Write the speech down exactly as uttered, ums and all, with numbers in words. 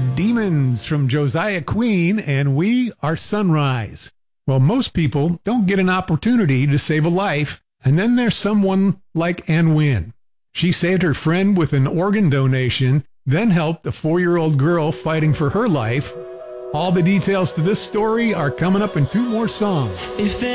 Demons from Josiah Queen, and we are Sunrise. Well, most people don't get an opportunity to save a life, and then there's someone like Ann Wynn. She saved her friend with an organ donation, then helped a four-year-old girl fighting for her life. All the details to this story are coming up in two more songs. If